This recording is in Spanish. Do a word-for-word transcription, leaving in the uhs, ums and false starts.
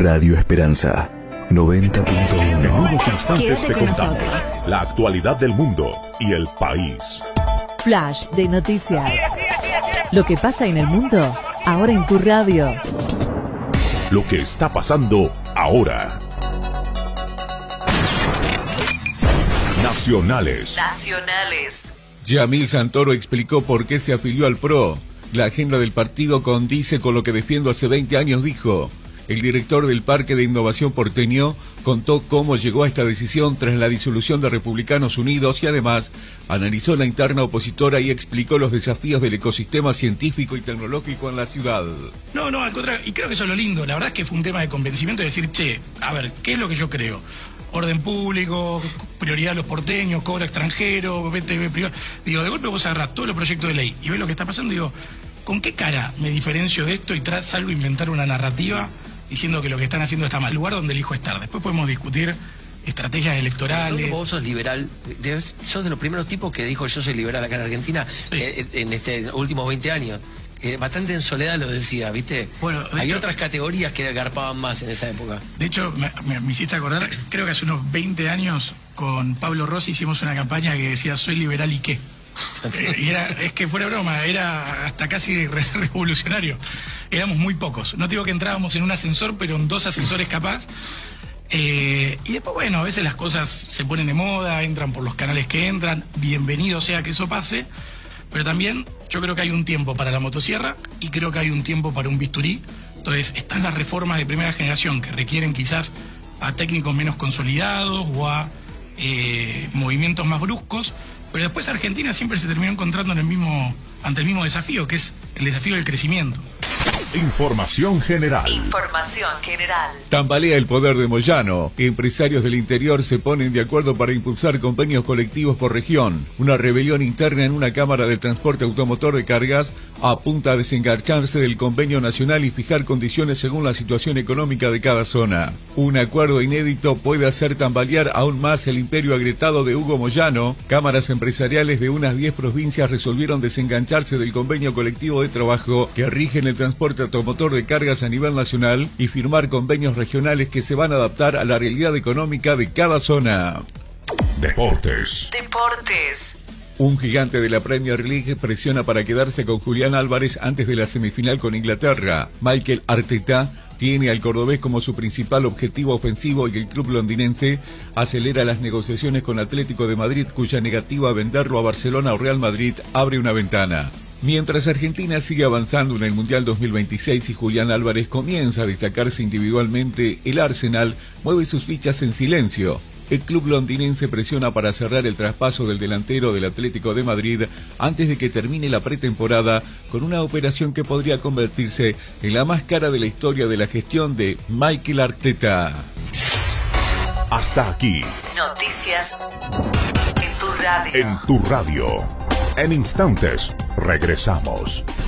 Radio Esperanza noventa punto uno. En unos instantes Quédate te con contamos nosotros. la actualidad del mundo y el país. Flash de noticias. Lo que pasa en el mundo, ahora en tu radio. Lo que está pasando ahora. Nacionales. Nacionales. Yamil Santoro explicó por qué se afilió al P R O. La agenda del partido condice con lo que defiendo hace veinte años, dijo. El director del Parque de Innovación porteño contó cómo llegó a esta decisión tras la disolución de Republicanos Unidos y además analizó la interna opositora y explicó los desafíos del ecosistema científico y tecnológico en la ciudad. No, no, al contrario, y creo que eso es lo lindo. La verdad es que fue un tema de convencimiento de decir, che, a ver, ¿qué es lo que yo creo? Orden público, prioridad a los porteños, cobro extranjero, B T V privado. Digo, de golpe vos agarrás todos los proyectos de ley y ves lo que está pasando, digo, ¿con qué cara me diferencio de esto y tra- salgo a inventar una narrativa diciendo que lo que están haciendo está mal? Lugar donde elijo estar. Después podemos discutir estrategias electorales. Vos sos liberal, debes- sos de los primeros tipos que dijo yo soy liberal acá en Argentina, Sí. eh, en estos últimos veinte años. Eh, bastante en soledad lo decía, ¿viste? Bueno, de Hay hecho- otras categorías que garpaban más en esa época. De hecho, me, me- me hiciste acordar, creo que hace unos veinte años con Pablo Rossi hicimos una campaña que decía soy liberal y qué. Eh, y era, es que fuera broma, era hasta casi re- revolucionario. Éramos muy pocos. No digo que entrábamos en un ascensor, pero en dos ascensores capaz. Eh, y después, bueno, a veces las cosas se ponen de moda, entran por los canales que entran. Bienvenido sea que eso pase. Pero también yo creo que hay un tiempo para la motosierra y creo que hay un tiempo para un bisturí. Entonces, están las reformas de primera generación que requieren quizás a técnicos menos consolidados o a eh, movimientos más bruscos. Pero después Argentina siempre se terminó encontrando en el mismo, ante el mismo desafío, que es el desafío del crecimiento. Información general. Información general. Tambalea el poder de Moyano. Empresarios del interior se ponen de acuerdo para impulsar convenios colectivos por región. Una rebelión interna en una cámara del transporte automotor de cargas apunta a desengancharse del convenio nacional y fijar condiciones según la situación económica de cada zona. Un acuerdo inédito puede hacer tambalear aún más el imperio agrietado de Hugo Moyano. Cámaras empresariales de unas diez provincias resolvieron desengancharse del convenio colectivo de trabajo que rige en el transporte automotor de cargas a nivel nacional y firmar convenios regionales que se van a adaptar a la realidad económica de cada zona. Deportes. Deportes. Un gigante de la Premier League presiona para quedarse con Julián Álvarez antes de la semifinal con Inglaterra. Mikel Arteta tiene al cordobés como su principal objetivo ofensivo y el club londinense acelera las negociaciones con Atlético de Madrid, cuya negativa a venderlo a Barcelona o Real Madrid abre una ventana. Mientras Argentina sigue avanzando en el Mundial dos mil veintiséis y Julián Álvarez comienza a destacarse individualmente, el Arsenal mueve sus fichas en silencio. El club londinense presiona para cerrar el traspaso del delantero del Atlético de Madrid antes de que termine la pretemporada con una operación que podría convertirse en la más cara de la historia de la gestión de Mikel Arteta. Hasta aquí. Noticias en tu radio. En tu radio. En instantes, regresamos.